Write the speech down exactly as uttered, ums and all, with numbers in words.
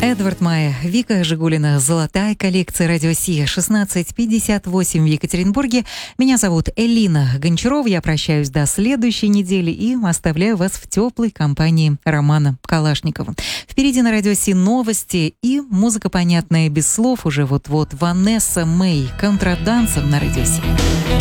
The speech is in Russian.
Эдвард Майя, Вика Жигулина, «Золотая коллекция Радио Си», шестнадцать пятьдесят восемь в Екатеринбурге. Меня зовут Элина Гончарова. Я прощаюсь до следующей недели и оставляю вас в теплой компании Романа Калашникова. Впереди на Радио Си новости и музыка, понятная без слов. Уже вот-вот Ванесса Мэй, контрадансом на Радио Си.